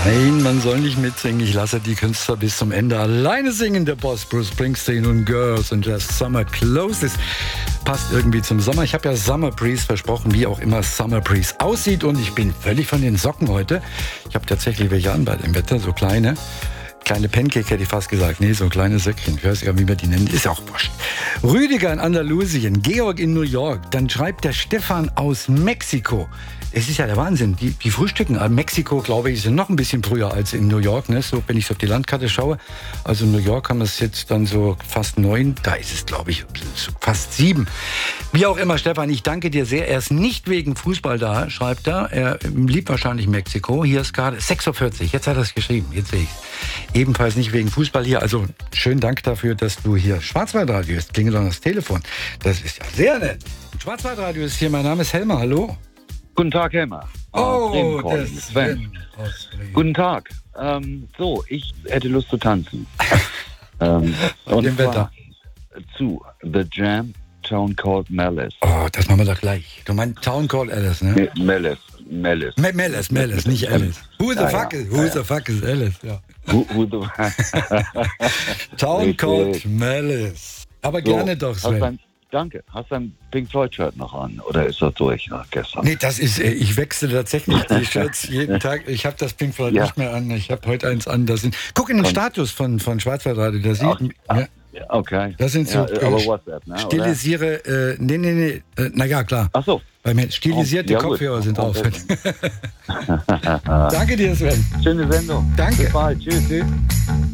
Nein, man soll nicht mitsingen. Ich lasse die Künstler bis zum Ende alleine singen. Der Boss Bruce Springsteen und Girls and Just Summer Closes. Passt irgendwie zum Sommer. Ich habe ja Summer Breeze versprochen, wie auch immer Summer Breeze aussieht. Und ich bin völlig von den Socken heute. Ich habe tatsächlich welche an bei dem Wetter, so kleine Pancake hätte ich fast gesagt. Nee, so kleine Söckchen. Ich weiß gar nicht, wie wir die nennen. Ist auch wurscht. Rüdiger in Andalusien, Georg in New York. Dann schreibt der Stefan aus Mexiko. Es ist ja der Wahnsinn. Die frühstücken. Mexiko, glaube ich, sind noch ein bisschen früher als in New York. Ne? So, wenn ich so auf die Landkarte schaue. Also in New York haben wir es jetzt dann so fast 9. Da ist es, glaube ich, fast 7. Wie auch immer, Stefan, ich danke dir sehr. Er ist nicht wegen Fußball da, schreibt er. Er liebt wahrscheinlich Mexiko. Hier ist gerade 6.40 Uhr. Jetzt hat er es geschrieben. Jetzt sehe ich es. Ebenfalls nicht wegen Fußball hier. Also schönen Dank dafür, dass du hier Schwarzwaldradio ist. Klingelt dann das Telefon. Das ist ja sehr nett. Schwarzwaldradio ist hier. Mein Name ist Helmer. Hallo. Guten Tag, Helmer. Oh, das Sven. Guten Tag. Ich hätte Lust zu tanzen. Bei dem Wetter. Zu The Jam, Town Called Malice. Oh, das machen wir doch gleich. Du meinst Town Called Alice, ne? Malice, nicht Alice. Who the fuck is Alice? Ja. Who the Town Called Malice. Aber gerne doch, Sven. Danke. Hast du ein Pink Floyd-Shirt noch an? Oder ist das durch nach gestern? Nee, ich wechsle tatsächlich die Shirts jeden Tag. Ich habe das Pink Floyd nicht mehr an. Ich habe heute eins an. Guck in den Status von Schwarzwaldradio. Da sieht okay. Das sind so aber WhatsApp, ne, stilisiere, naja, klar. Ach so. Stilisierte Kopfhörer sind drauf. Danke dir, Sven. Schöne Sendung. Danke. Bis bald. Tschüss.